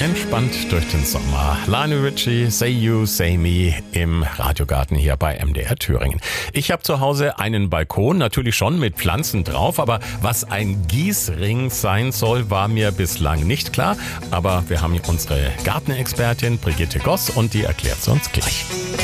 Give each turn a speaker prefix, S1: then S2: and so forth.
S1: Entspannt durch den Sommer. Lionel Richie, Say You, Say Me im Radiogarten hier bei MDR Thüringen. Ich habe zu Hause einen Balkon, natürlich schon mit Pflanzen drauf, aber was ein Gießring sein soll, war mir bislang nicht klar. Aber wir haben unsere Gartenexpertin Brigitte Goss und die erklärt es uns gleich.